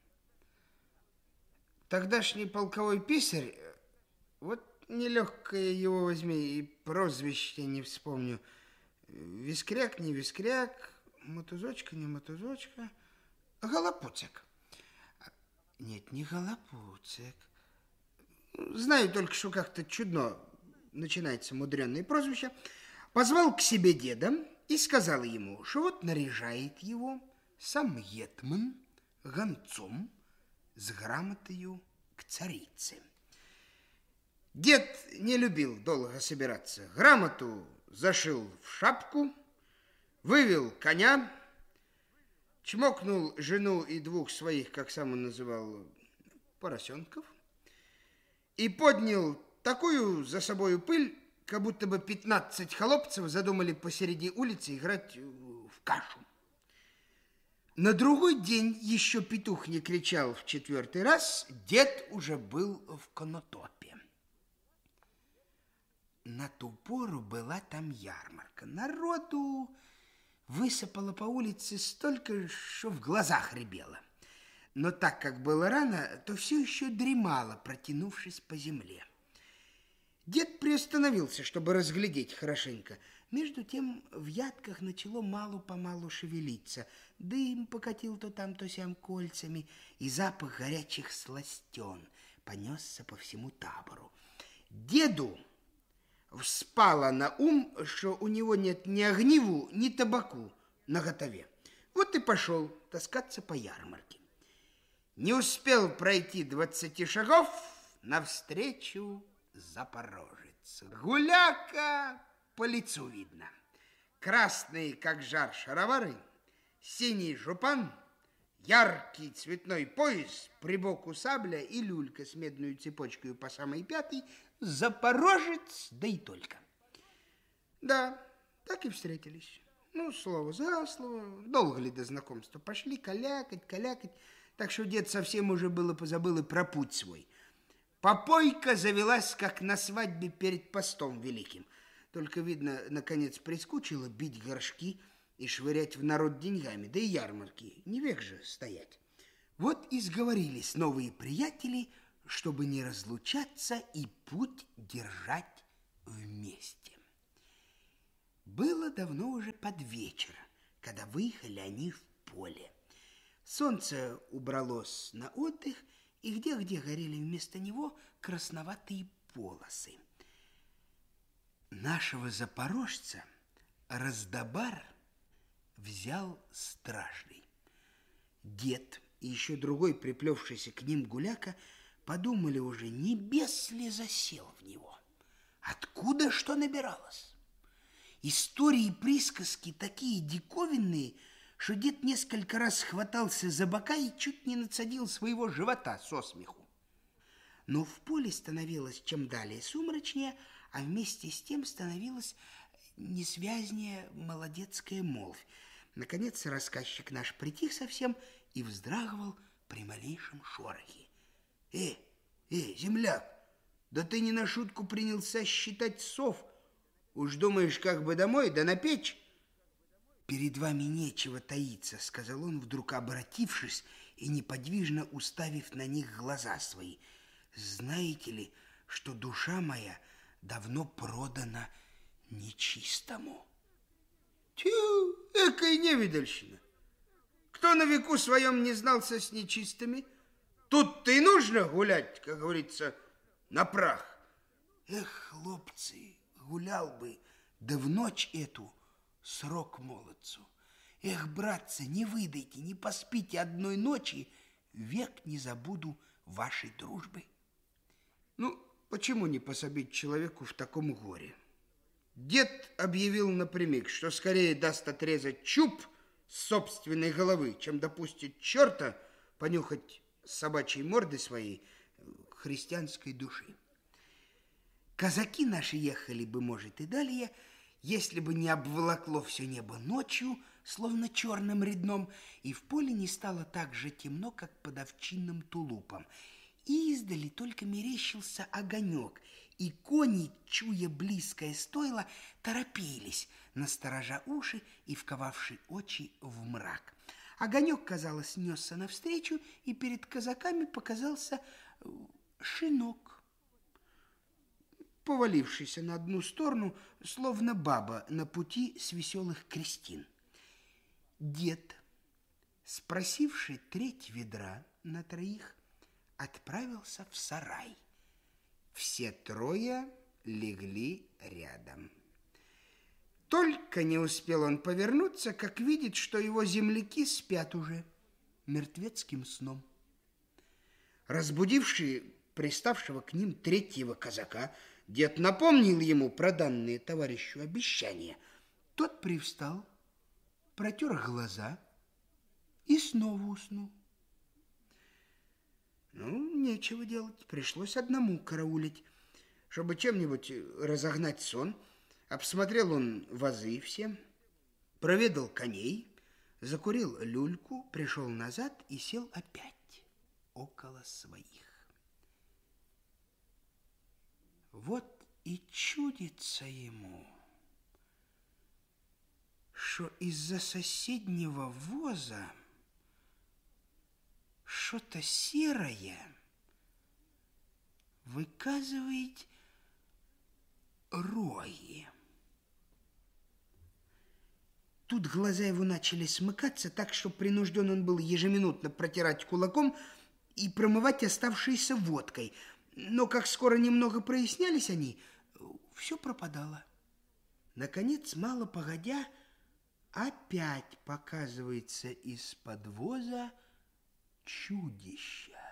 Тогдашний полковой писарь, вот нелегкое его возьми, и прозвище не вспомню, Вискряк, не Вискряк, Мотузочка, не Мотузочка, Голопуцик. Нет, не Голопуцик. Знаю только, что как-то чудно начинается мудреное прозвище. Позвал к себе деда и сказал ему, что вот наряжает его сам гетман гонцом с грамотою к царице. Дед не любил долго собираться. Грамоту зашил в шапку, вывел коня, чмокнул жену и двух своих, как сам он называл, поросенков, и поднял такую за собою пыль, как будто бы пятнадцать холопцев задумали посреди улицы играть в кашу. На другой день еще петух не кричал в четвертый раз, дед уже был в Конотопе. На ту пору была там ярмарка. Народу высыпало по улице столько, что в глазах рябело. Но так как было рано, то все еще дремало, протянувшись по земле. Дед приостановился, чтобы разглядеть хорошенько. Между тем в ядках начало мало-помалу шевелиться. Дым покатил то там, то сям кольцами, и запах горячих сластен понесся по всему табору. Деду вспало на ум, что у него нет ни огниву, ни табаку наготове. Вот и пошел таскаться по ярмарке. Не успел пройти двадцати шагов, навстречу запорожец. Гуляка по лицу видно. Красные, как жар, шаровары, синий жупан, яркий цветной пояс, прибоку сабля и люлька с медной цепочкой по самой пятой. Запорожец, да и только. Да, так и встретились. Ну, слово за слово. Долго ли до знакомства? Пошли калякать, калякать. Так что дед совсем уже было позабыл и про путь свой. Попойка завелась, как на свадьбе перед постом великим. Только, видно, наконец прискучило бить горшки и швырять в народ деньгами, да и ярмарки, не век же стоять. Вот и сговорились новые приятели, чтобы не разлучаться и путь держать вместе. Было давно уже под вечер, когда выехали они в поле. Солнце убралось на отдых, и где-где горели вместо него красноватые полосы. Нашего запорожца раздобар взял стражей. Дед и еще другой, приплевшийся к ним гуляка, подумали уже, не бес ли засел в него. Откуда что набиралось? Истории и присказки такие диковинные, что дед несколько раз хватался за бока и чуть не нацедил своего живота со смеху. Но в поле становилось чем далее сумрачнее, а вместе с тем становилась несвязнее молодецкая молвь. Наконец рассказчик наш притих совсем и вздрагивал при малейшем шорохе. «Э, э, земляк, да ты не на шутку принялся считать сов? Уж думаешь, как бы домой, да на печь?» «Перед вами нечего таиться», — сказал он, вдруг обратившись и неподвижно уставив на них глаза свои. «Знаете ли, что душа моя давно продана нечистому?» «Тю, экая невидальщина! Кто на веку своем не знался с нечистыми? Тут-то и нужно гулять, как говорится, на прах». «Эх, хлопцы, гулял бы, да в ночь эту срок молодцу. Эх, братцы, не выдайте, не поспите одной ночи, век не забуду вашей дружбы». Ну, почему не пособить человеку в таком горе? Дед объявил напрямик, что скорее даст отрезать чуб с собственной головы, чем допустит черта понюхать собачьей морды своей христианской души. Казаки наши ехали бы, может, и далее, если бы не обволокло все небо ночью, словно черным редном, и в поле не стало так же темно, как под овчинным тулупом. И издали только мерещился огонек, и кони, чуя близкое стойло, торопились, насторожа уши и вковавши очи в мрак. Огонек, казалось, несся навстречу, и перед казаками показался шинок, повалившийся на одну сторону, словно баба на пути с веселых крестин. Дед, спросивший треть ведра на троих, отправился в сарай. Все трое легли рядом. Только не успел он повернуться, как видит, что его земляки спят уже мертвецким сном. Разбудивший приставшего к ним третьего казака, дед напомнил ему про данные товарищу обещания. Тот привстал, протер глаза и снова уснул. Ну, нечего делать, пришлось одному караулить. Чтобы чем-нибудь разогнать сон, обсмотрел он вазы все, проведал коней, закурил люльку, пришел назад и сел опять около своих. Вот и чудится ему, что из-за соседнего воза что-то серое выказывает рои. Тут глаза его начали смыкаться так, что принужден он был ежеминутно протирать кулаком и промывать оставшейся водкой. Но как скоро немного прояснялись они, все пропадало. Наконец, мало погодя, опять показывается из-под воза чудище.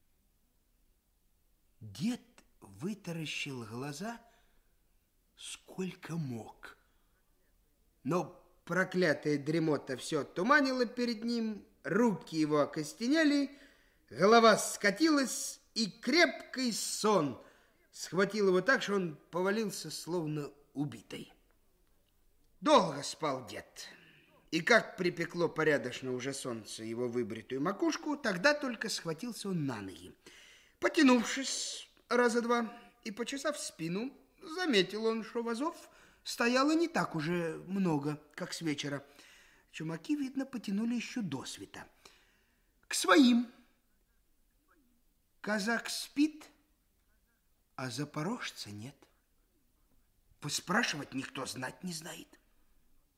Дед вытаращил глаза сколько мог. Но проклятая дремота все туманила перед ним, руки его окостенели, голова скатилась, и крепкий сон схватил его так, что он повалился, словно убитый. Долго спал дед. И как припекло порядочно уже солнце его выбритую макушку, тогда только схватился он на ноги. Потянувшись раза два и почесав спину, заметил он, что вазов стояло не так уже много, как с вечера. Чумаки, видно, потянули еще до света. К своим. Казак спит, а запорожца нет. Поспрашивать никто знать не знает.